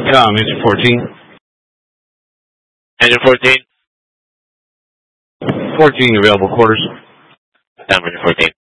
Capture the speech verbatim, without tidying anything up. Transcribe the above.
Com, engine fourteen. Engine fourteen. fourteen, available quarters. Down engine fourteen.